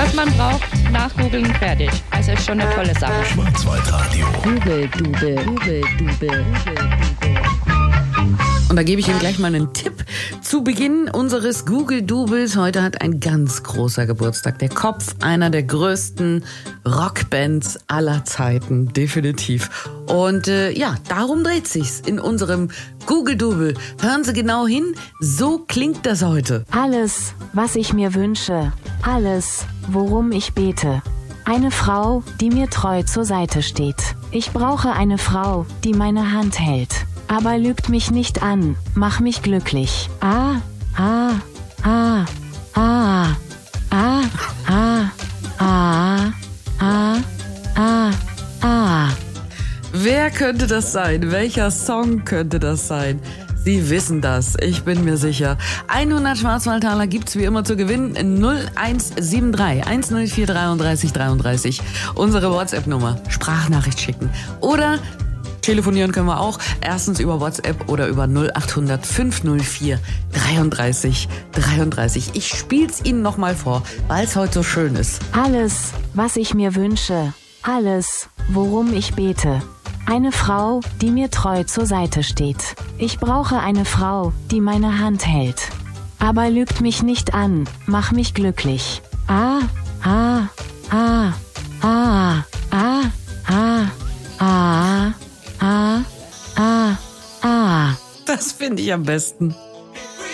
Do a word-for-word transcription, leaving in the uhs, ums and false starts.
was man braucht, nachgoogeln, fertig. Also ist schon eine tolle Sache. Schwarzwaldradio. Google Dubel, Google Dubel, Und da gebe ich Ihnen gleich mal einen Tipp zu Beginn unseres Google-Doubles. Heute hat ein ganz großer Geburtstag. Der Kopf einer der größten Rockbands aller Zeiten, definitiv. Und äh, ja, darum dreht sich's in unserem Google-Double. Hören Sie genau hin, so klingt das heute. Alles, was ich mir wünsche, alles, worum ich bete. Eine Frau, die mir treu zur Seite steht. Ich brauche eine Frau, die meine Hand hält. Aber lügt mich nicht an, mach mich glücklich. Ah, ah, ah, ah, ah, ah, ah, ah, ah, ah. Wer könnte das sein? Welcher Song könnte das sein? Sie wissen das, ich bin mir sicher. hundert Schwarzwaldtaler gibt's wie immer zu gewinnen. null eins sieben drei eins null vier drei drei drei drei. Unsere WhatsApp-Nummer. Sprachnachricht schicken. Oder telefonieren können wir auch. Erstens über WhatsApp oder über null acht hundert fünf null vier dreiunddreißig dreiunddreißig. Ich spiel's Ihnen nochmal vor, weil's heute so schön ist. Alles, was ich mir wünsche, alles, worum ich bete. Eine Frau, die mir treu zur Seite steht. Ich brauche eine Frau, die meine Hand hält. Aber lügt mich nicht an, mach mich glücklich. Ah, ah, ah, ah, ah, ah, ah, ah, ah, ah. Das finde ich am besten.